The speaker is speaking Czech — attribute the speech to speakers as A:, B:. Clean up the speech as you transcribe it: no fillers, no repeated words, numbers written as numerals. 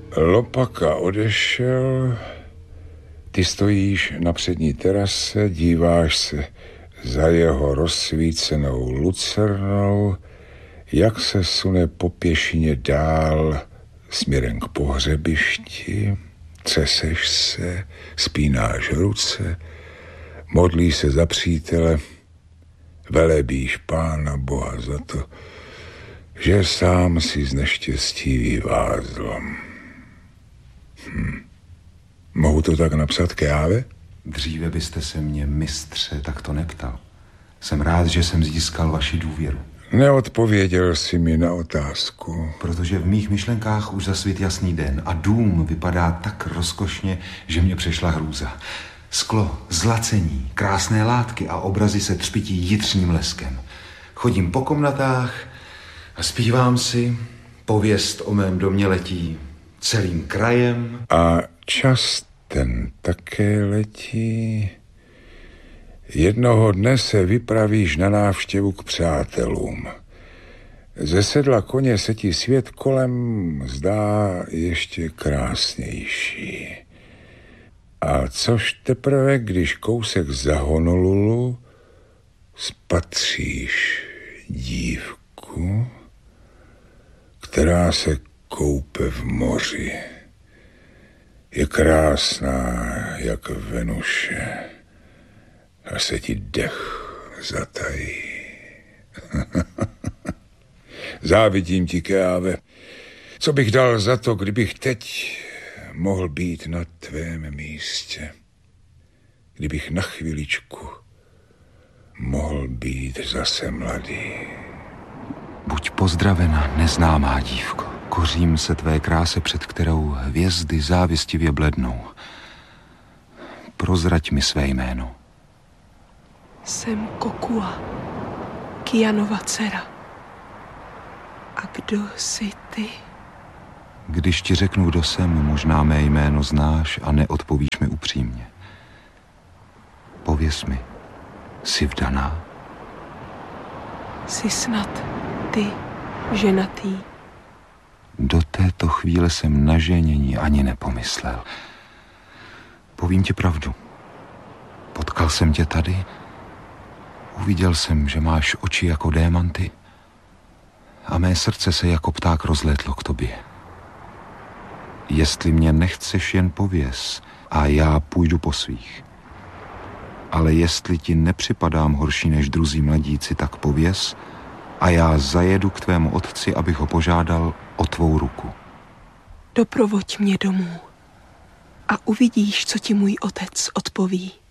A: Lopaka odešel, ty stojíš na přední terase, díváš se za jeho rozsvícenou lucernou, jak se sune po pěšině dál směrem k pohřebišti, třeseš se, spínáš ruce, modlí se za přítele, velebíš Pána Boha za to, že sám si z neštěstí vyvázl. Mohu to tak napsat k Jáve?
B: Dříve byste se mě, mistře, takto neptal. Jsem rád, že jsem získal vaši důvěru.
A: Neodpověděl jsi mi na otázku.
B: Protože v mých myšlenkách už zasvít jasný den a dům vypadá tak rozkošně, že mě přešla hrůza. Sklo, zlacení, krásné látky a obrazy se třpití jitřním leskem. Chodím po komnatách a zpívám si, pověst o mém domě letí celým krajem.
A: A čas ten také letí. Jednoho dne se vypravíš na návštěvu k přátelům. Ze sedla koně se ti svět kolem zdá ještě krásnější. A což teprve, když kousek za Honolulu spatříš dívku, která se koupe v moři. Je krásná jak Venuše a se ti dech zatají. Závidím ti, Keáve. Co bych dal za to, kdybych teď mohl být na tvém místě? Kdybych na chviličku mohl být zase mladý.
B: Buď pozdravena, neznámá dívko. Kořím se tvé kráse, před kterou hvězdy závistivě blednou. Prozrať mi své jméno.
C: Jsem Kokua, Kianova dcera. A kdo jsi ty?
B: Když ti řeknu, kdo jsem, možná mé jméno znáš a neodpovíš mi upřímně. Pověz mi, jsi vdaná?
C: Jsi snad ty ženatý?
B: Do této chvíle jsem na ženění ani nepomyslel. Povím ti pravdu. Potkal jsem tě tady, uviděl jsem, že máš oči jako démanty a mé srdce se jako pták rozlétlo k tobě. Jestli mě nechceš, jen pověz a já půjdu po svých. Ale jestli ti nepřipadám horší než druzí mladíci, tak pověz a já zajedu k tvému otci, abych ho požádal o tvou ruku.
C: Doprovoď mě domů a uvidíš, co ti můj otec odpoví.